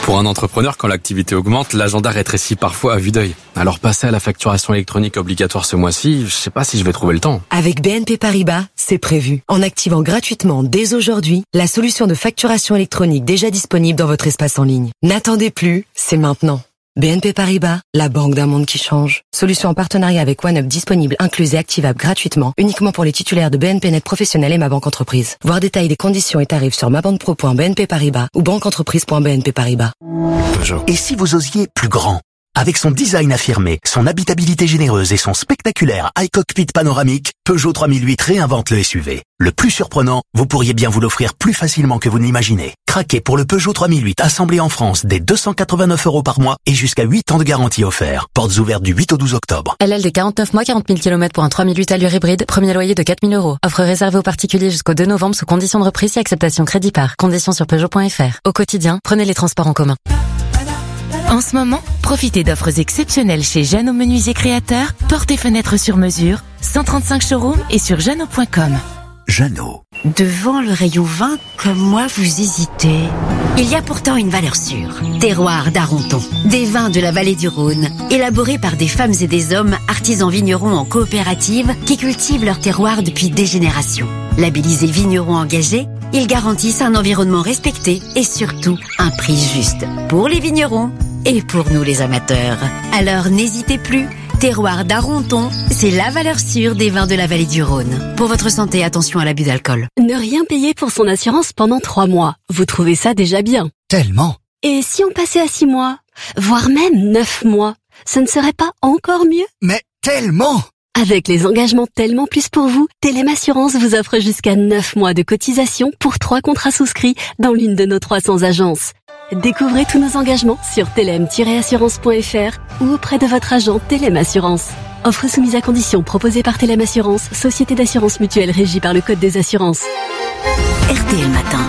Pour un entrepreneur, quand l'activité augmente, l'agenda rétrécit parfois à vue d'œil. Alors passer à la facturation électronique obligatoire ce mois-ci, je sais pas si je vais trouver le temps. Avec BNP Paribas, c'est prévu. En activant gratuitement dès aujourd'hui la solution de facturation électronique déjà disponible dans votre espace en ligne. N'attendez plus, c'est maintenant. BNP Paribas, la banque d'un monde qui change. Solution en partenariat avec OneUp disponible, incluse et activable gratuitement, uniquement pour les titulaires de BNP Net Professionnel et Ma Banque Entreprise. Voir détails des conditions et tarifs sur mabanquepro.bnp Paribas ou banqueentreprise.bnp Paribas. Et si vous osiez plus grand? Avec son design affirmé, son habitabilité généreuse et son spectaculaire iCockpit panoramique, Peugeot 3008 réinvente le SUV. Le plus surprenant, vous pourriez bien vous l'offrir plus facilement que vous ne l'imaginez. Craquez pour le Peugeot 3008 assemblé en France dès 289 € par mois et jusqu'à 8 ans de garantie offert. Portes ouvertes du 8 au 12 octobre. LL des 49 mois, 40 000 km pour un 3008 allure hybride, premier loyer de 4 000 €. Offre réservée aux particuliers jusqu'au 2 novembre sous conditions de reprise et acceptation crédit par. Conditions sur Peugeot.fr. Au quotidien, prenez les transports en commun. En ce moment, profitez d'offres exceptionnelles chez Jeannot Menuisier Créateur, portes et fenêtres sur mesure, 135 showrooms et sur jeannot.com. Jeannot. Devant le rayon vin, comme moi, vous hésitez. Il y a pourtant une valeur sûre. Terroir d'Aronton. Des vins de la vallée du Rhône, élaborés par des femmes et des hommes, artisans vignerons en coopérative, qui cultivent leur terroir depuis des générations. Labellisés vignerons engagés, ils garantissent un environnement respecté et surtout un prix juste. Pour les vignerons et pour nous les amateurs. Alors n'hésitez plus. Terroir d'Aronton, c'est la valeur sûre des vins de la vallée du Rhône. Pour votre santé, attention à l'abus d'alcool. Ne rien payer pour son assurance pendant 3 mois. Vous trouvez ça déjà bien? Tellement. Et si on passait à 6 mois? Voire même 9 mois? Ça ne serait pas encore mieux? Mais tellement. Avec les engagements Tellement Plus pour vous, Telem Assurance vous offre jusqu'à 9 mois de cotisation pour 3 contrats souscrits dans l'une de nos 300 agences. Découvrez tous nos engagements sur telem-assurance.fr ou auprès de votre agent Telem Assurance. Offre soumise à condition proposée par Telem Assurance, société d'assurance mutuelle régie par le Code des assurances. RTL Matin.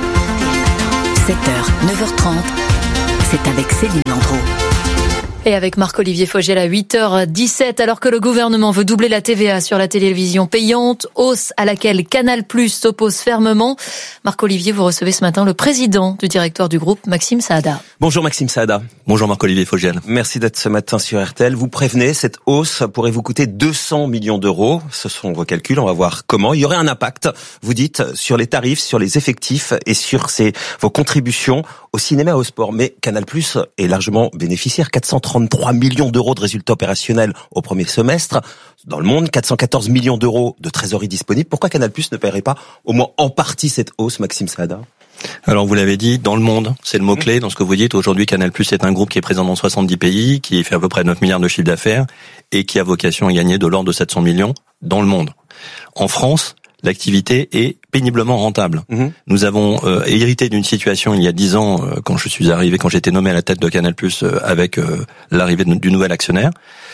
7h, 9h30. C'est avec Céline Landreau. Et avec Marc-Olivier Fogiel à 8h17, alors que le gouvernement veut doubler la TVA sur la télévision payante, hausse à laquelle Canal+ s'oppose fermement. Marc-Olivier, vous recevez ce matin le président du directoire du groupe, Maxime Saada. Bonjour Maxime Saada. Bonjour Marc-Olivier Fogiel. Merci d'être ce matin sur RTL. Vous prévenez, cette hausse pourrait vous coûter 200 millions d'euros. Ce sont vos calculs, on va voir comment. Il y aurait un impact, vous dites, sur les tarifs, sur les effectifs et sur vos contributions au cinéma et au sport. Mais Canal+ est largement bénéficiaire, 433 millions d'euros de résultats opérationnels au premier semestre. Dans le monde, 414 millions d'euros de trésorerie disponible. Pourquoi Canal+ ne paierait pas au moins en partie cette hausse, Maxime Saada? Alors vous l'avez dit, dans le monde, c'est le mot-clé dans ce que vous dites. Aujourd'hui, Canal+ est un groupe qui est présent dans 70 pays, qui fait à peu près 9 milliards de chiffre d'affaires et qui a vocation à gagner de l'ordre de 700 millions dans le monde. En France, l'activité est péniblement rentable. Nous avons hérité d'une situation il y a 10 ans, quand j'étais nommé à la tête de Canal+, avec l'arrivée du nouvel actionnaire,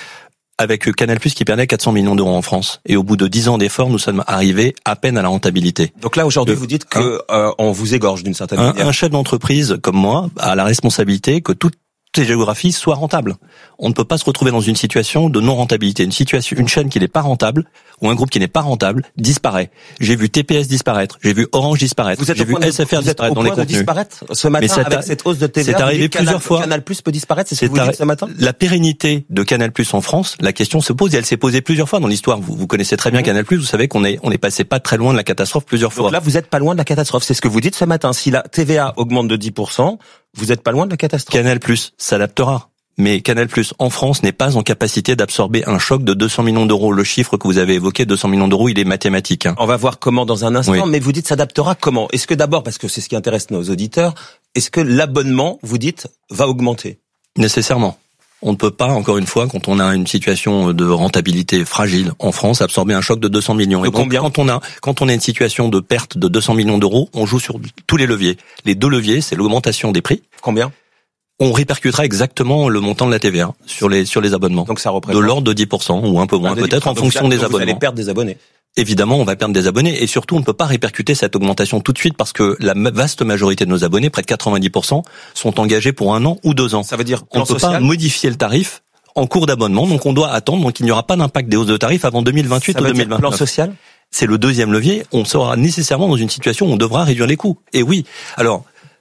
avec Canal+ qui perdait 400 millions d'euros en France. Et au bout de 10 ans d'efforts, nous sommes arrivés à peine à la rentabilité. Donc là, aujourd'hui, vous dites que on vous égorge d'une certaine manière. Un chef d'entreprise comme moi a la responsabilité que toutes les géographies soient rentables. On ne peut pas se retrouver dans une situation de non-rentabilité. Une chaîne qui n'est pas rentable, ou un groupe qui n'est pas rentable, disparaît. J'ai vu TPS disparaître, j'ai vu Orange disparaître, j'ai vu SFR disparaître dans les contenus. Disparaître ce matin avec cette hausse de TVA. C'est arrivé plusieurs fois. Canal+ peut disparaître, c'est ce que vous dites ce matin? La pérennité de Canal+ en France, la question se pose et elle s'est posée plusieurs fois dans l'histoire. Vous connaissez très bien Canal+, vous savez qu'on est passé pas très loin de la catastrophe plusieurs fois. Donc là, vous êtes pas loin de la catastrophe, c'est ce que vous dites ce matin. Si la TVA augmente de 10%, vous êtes pas loin de la catastrophe. Canal+ s'adaptera. Mais Canal+ en France n'est pas en capacité d'absorber un choc de 200 millions d'euros. Le chiffre que vous avez évoqué, 200 millions d'euros, il est mathématique. On va voir comment dans un instant, oui. Mais vous dites s'adaptera comment? Est-ce que d'abord, parce que c'est ce qui intéresse nos auditeurs, est-ce que l'abonnement, vous dites, va augmenter? Nécessairement. On ne peut pas, encore une fois, quand on a une situation de rentabilité fragile en France, absorber un choc de 200 millions. Et donc, combien? Quand on a une situation de perte de 200 millions d'euros, on joue sur tous les leviers. Les 2 leviers, c'est l'augmentation des prix. Combien? On répercutera exactement le montant de la TVA sur les abonnements. Donc ça représente de l'ordre de 10% ou un peu moins peut-être en fonction des abonnements. Vous allez perdre des abonnés. Évidemment, on va perdre des abonnés et surtout, on ne peut pas répercuter cette augmentation tout de suite parce que la vaste majorité de nos abonnés, près de 90%, sont engagés pour 1 an ou 2 ans. Ça veut dire on ne peut pas modifier le tarif en cours d'abonnement, donc on doit attendre. Donc il n'y aura pas d'impact des hausses de tarifs avant 2028 ou 2029. Plan social. C'est le deuxième levier. On sera nécessairement dans une situation où on devra réduire les coûts. Et oui, alors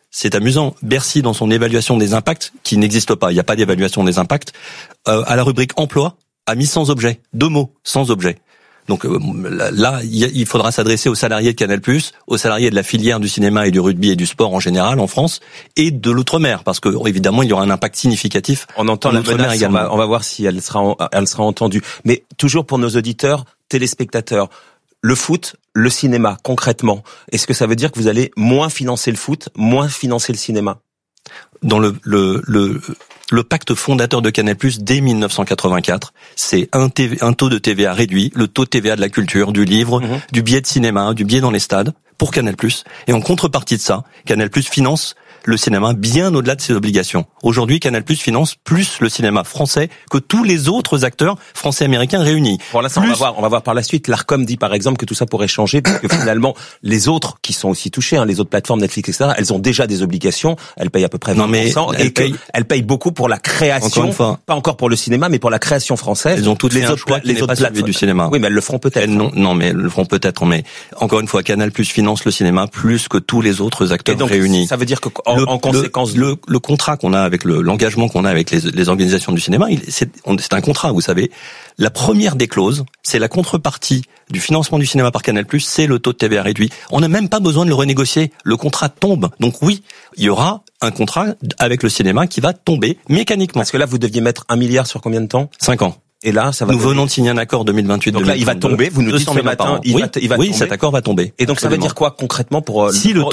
c'est amusant. Bercy, dans son évaluation des impacts, qui n'existe pas, il n'y a pas d'évaluation des impacts, à la rubrique emploi, a mis sans objet. 2 mots, sans objet. Donc là, il faudra s'adresser aux salariés de Canal+, aux salariés de la filière du cinéma et du rugby et du sport en général en France, et de l'outre-mer, parce que évidemment il y aura un impact significatif. On entend la menace également. On va voir si elle sera entendue. Mais toujours pour nos auditeurs, téléspectateurs, le foot, le cinéma, concrètement, est-ce que ça veut dire que vous allez moins financer le foot, moins financer le cinéma ? Dans le pacte fondateur de Canal+, dès 1984, c'est un taux de TVA réduit, le taux de TVA de la culture, du livre, du billet de cinéma, du billet dans les stades, pour Canal+. Et en contrepartie de ça, Canal+ finance le cinéma bien au-delà de ses obligations. Aujourd'hui, Canal+ finance plus le cinéma français que tous les autres acteurs français-américains réunis. Pour l'instant, on va voir par la suite. L'Arcom dit par exemple que tout ça pourrait changer parce que finalement, les autres qui sont aussi touchés, les autres plateformes Netflix, etc., elles ont déjà des obligations. Elles payent à peu près 20%. Elles payent beaucoup pour la création. Pas encore pour le cinéma, mais pour la création française. Elles ont toutes les autres plateformes du cinéma. Oui, mais elles le feront peut-être. Non, mais elles le feront peut-être. Mais encore une fois, Canal+ finance le cinéma plus que tous les autres acteurs réunis. Ça veut dire que en conséquence, le contrat qu'on a avec l'engagement qu'on a avec les organisations du cinéma, c'est un contrat, vous savez. La première des clauses, c'est la contrepartie du financement du cinéma par Canal+, c'est le taux de TVA réduit. On n'a même pas besoin de le renégocier. Le contrat tombe. Donc oui, il y aura un contrat avec le cinéma qui va tomber mécaniquement. Parce que là, vous deviez mettre 1 milliard sur combien de temps ? 5 ans. Et là, ça va. Nous venons de signer un accord 2028. Donc là, il va tomber. Vous nous dites ce matin, il va tomber. Oui, cet accord va tomber. Et donc, ça veut dire quoi concrètement pour si le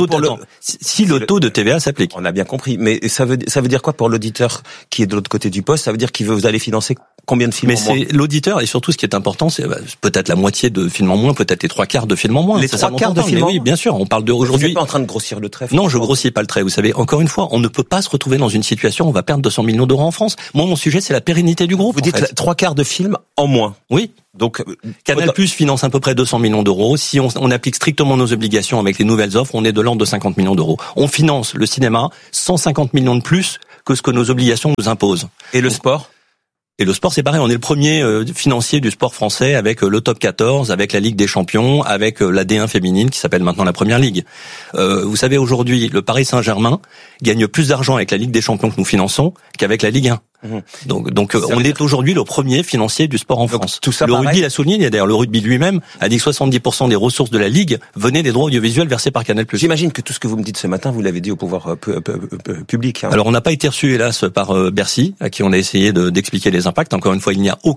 taux de TVA s'applique. On a bien compris. Mais ça veut dire quoi pour l'auditeur qui est de l'autre côté du poste ? Ça veut dire vous allez financer combien de films en moins ? Mais c'est l'auditeur, et surtout ce qui est important, c'est peut-être la moitié de films en moins, peut-être les 3/4 de films en moins. Les 3/4 de films en moins. Oui, bien sûr. On parle de aujourd'hui. Vous n'êtes pas en train de grossir le trait. Non, je grossis pas le trait. Vous savez, encore une fois, on ne peut pas se retrouver dans une situation où on va perdre 200 millions d'euros en France. Moi, mon sujet, c'est la pérennité du groupe. Vous dites 3/4 de films en moins. Oui. Donc, Canal+ finance à peu près 200 millions d'euros. Si on applique strictement nos obligations avec les nouvelles offres, on est de l'ordre de 50 millions d'euros. On finance le cinéma 150 millions de plus que ce que nos obligations nous imposent. Et le sport ? Et le sport, c'est pareil. On est le premier financier du sport français avec le top 14, avec la Ligue des Champions, avec la D1 féminine qui s'appelle maintenant la Première Ligue. Vous savez, aujourd'hui, le Paris Saint-Germain gagne plus d'argent avec la Ligue des Champions que nous finançons qu'avec la Ligue 1. Donc on est aujourd'hui le premier financier du sport en France. Tout ça le rugby l'a souligné, d'ailleurs le rugby lui-même a dit que 70% des ressources de la Ligue venaient des droits audiovisuels versés par Canal+. J'imagine que tout ce que vous me dites ce matin, vous l'avez dit au pouvoir public. Alors on n'a pas été reçu hélas par Bercy, à qui on a essayé d'expliquer les impacts. Encore une fois, il n'y a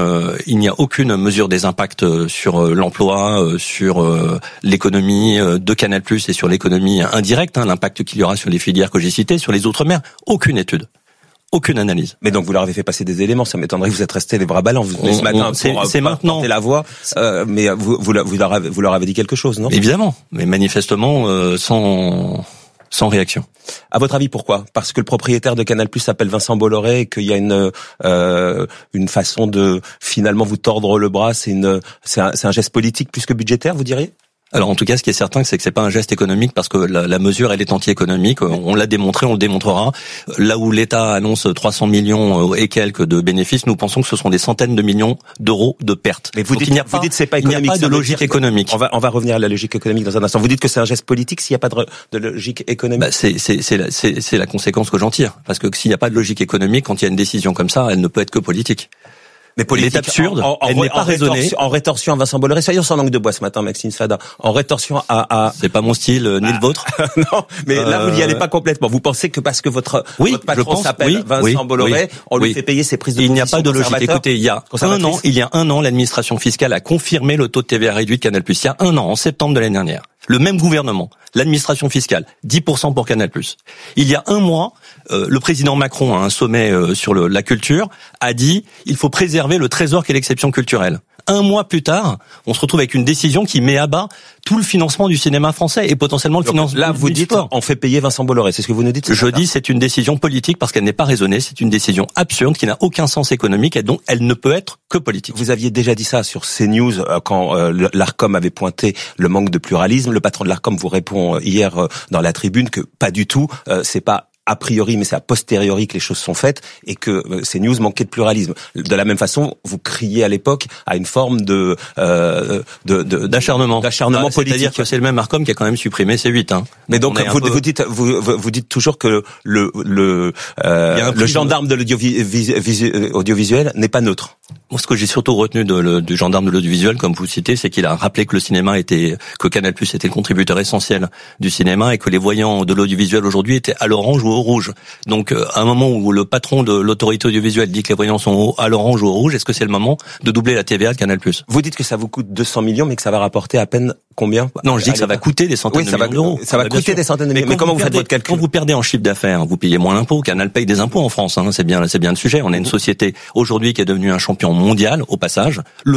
aucune mesure des impacts sur l'emploi, sur l'économie de Canal+ et sur l'économie indirecte, l'impact qu'il y aura sur les filières que j'ai citées, sur les outre-mer. Aucune étude. Aucune analyse. Mais donc vous leur avez fait passer des éléments, ça m'étonnerait que vous êtes restés les bras ballants. Vous venez ce matin c'est maintenant porter la voix, mais vous leur avez dit quelque chose, non ? Évidemment, mais manifestement sans réaction. À votre avis, pourquoi ? Parce que le propriétaire de Canal+ s'appelle Vincent Bolloré et qu'il y a une façon de finalement vous tordre le bras. C'est un geste politique plus que budgétaire, vous diriez ? Alors en tout cas, ce qui est certain, c'est que c'est pas un geste économique parce que la mesure, elle est anti-économique. On l'a démontré, on le démontrera. Là où l'État annonce 300 millions et quelques de bénéfices, nous pensons que ce sont des centaines de millions d'euros de pertes. Mais vous dites c'est pas économique. Il n'y a pas de logique économique. On va revenir à la logique économique dans un instant. Vous dites que c'est un geste politique s'il n'y a pas de logique économique. C'est la conséquence que j'en tire. Parce que s'il n'y a pas de logique économique, quand il y a une décision comme ça, elle ne peut être que politique. Mais politique, elle est absurde, elle n'est pas raisonnée. En rétorsion à Vincent Bolloré, soyons sans langue de bois ce matin, Maxime Sada. En rétorsion à... C'est pas mon style, ni le vôtre. Non, mais là, vous n'y allez pas complètement. Vous pensez que parce que votre patron s'appelle Vincent Bolloré, on lui fait payer ses prises de position. Il n'y a pas de logique. Écoutez, il y a un an, l'administration fiscale a confirmé le taux de TVA réduit de Canal+. Il y a un an, en septembre de l'année dernière. Le même gouvernement, l'administration fiscale, 10% pour Canal+. Il y a un mois, le président Macron, à un sommet sur la culture, a dit il faut préserver le trésor qu'est l'exception culturelle. Un mois plus tard, on se retrouve avec une décision qui met à bas tout le financement du cinéma français et potentiellement le financement là, vous dites, on fait payer Vincent Bolloré. C'est ce que vous nous dites? Je dis, c'est une décision politique parce qu'elle n'est pas raisonnée. C'est une décision absurde qui n'a aucun sens économique et donc elle ne peut être que politique. Vous aviez déjà dit ça sur CNews quand l'Arcom avait pointé le manque de pluralisme. Le patron de l'Arcom vous répond hier dans la tribune que pas du tout. C'est pas a priori, mais c'est a posteriori que les choses sont faites, et que ces news manquaient de pluralisme. De la même façon, vous criez à l'époque à une forme d'acharnement politique. C'est-à-dire que c'est le même Arcom qui a quand même supprimé C8. Hein. Mais donc vous dites toujours que le gendarme de l'audiovisuel n'est pas neutre. Moi, ce que j'ai surtout retenu du gendarme de l'audiovisuel, comme vous citez, c'est qu'il a rappelé que le cinéma que Canal+ était le contributeur essentiel du cinéma, et que les voyants de l'audiovisuel aujourd'hui étaient à l'orange ou au rouge. Donc, à un moment où le patron de l'autorité audiovisuelle dit que les voyants sont à l'orange ou au rouge, est-ce que c'est le moment de doubler la TVA de Canal+? Vous dites que ça vous coûte 200 millions, mais que ça va rapporter à peine combien? Non, je dis que ça va coûter des centaines de millions d'euros. Ça va coûter des centaines de millions. Mais comment vous faites votre calcul? Quand vous perdez en chiffre d'affaires, vous payez moins d'impôts. Canal paye des impôts en France, hein. C'est bien le sujet. On est une société aujourd'hui qui est devenue un champion mondial, au passage.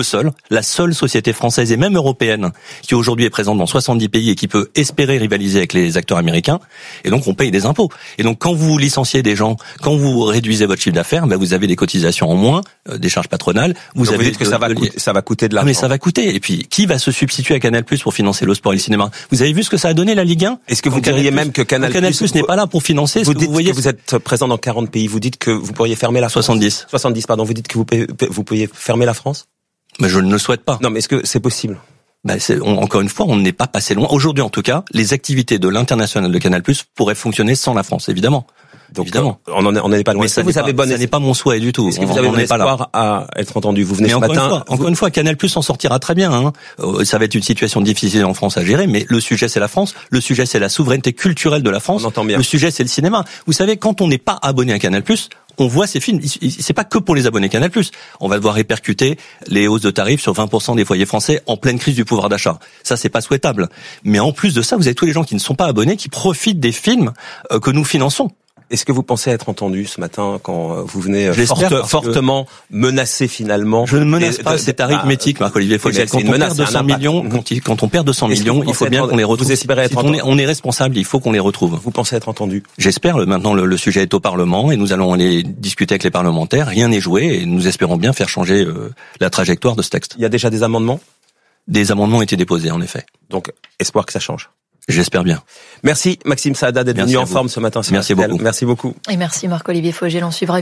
La seule société française et même européenne qui aujourd'hui est présente dans 70 pays et qui peut espérer rivaliser avec les acteurs américains. Et donc, on paye des impôts. Et donc, quand vous licenciez des gens, quand vous réduisez votre chiffre d'affaires, vous avez des cotisations en moins, des charges patronales. Vous dites que ça va coûter de l'argent. Mais ça va coûter. Et puis, qui va se substituer à Canal+ pour financer le sport et le cinéma? Vous avez vu ce que ça a donné, la Ligue 1? Est-ce que vous diriez même que Canal+ n'est pas là pour financer ce que vous voyez? Que vous êtes présent dans 40 pays. Vous dites que vous pourriez fermer la France. 70, pardon. Vous dites que vous pourriez fermer la France? Mais je ne le souhaite pas. Non, mais est-ce que c'est possible? Encore une fois, on n'est pas passé loin. Aujourd'hui, en tout cas, les activités de l'international de Canal+ pourraient fonctionner sans la France, évidemment. Donc, évidemment. On n'en est pas loin. Mais ça n'est pas mon souhait du tout. Est-ce que vous avez bon espoir à être entendu? Vous venez ce matin. Encore une fois, Canal+ s'en sortira très bien, hein. Ça va être une situation difficile en France à gérer, mais le sujet c'est la France. Le sujet c'est la souveraineté culturelle de la France. On entend bien. Le sujet c'est le cinéma. Vous savez, quand on n'est pas abonné à Canal+, on voit ces films. C'est pas que pour les abonnés Canal+. On va devoir répercuter les hausses de tarifs sur 20% des foyers français en pleine crise du pouvoir d'achat. Ça, c'est pas souhaitable. Mais en plus de ça, vous avez tous les gens qui ne sont pas abonnés, qui profitent des films que nous finançons. Est-ce que vous pensez être entendu ce matin quand vous venez fortement menacé finalement? Je ne menace pas, c'est arithmétique, Marc-Olivier Fogel. Quand on perd 200 millions, quand on perd 200 millions, il faut bien qu'on les retrouve. Vous espérez être entendu? On est responsable, il faut qu'on les retrouve. Vous pensez être entendu? J'espère. Maintenant, le sujet est au Parlement et nous allons aller discuter avec les parlementaires. Rien n'est joué et nous espérons bien faire changer la trajectoire de ce texte. Il y a déjà des amendements? Des amendements ont été déposés, en effet. Donc, espoir que ça change. J'espère bien. Merci Maxime Saada d'être venu en forme ce matin. Merci beaucoup. Merci beaucoup. Et merci Marc-Olivier Fogel. On suivra